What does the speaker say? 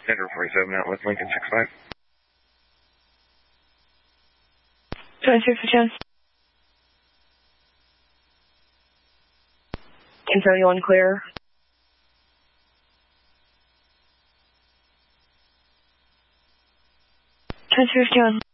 Center 47 out with Lincoln 65. 26 to 10. 1071 clear. 26 to 10.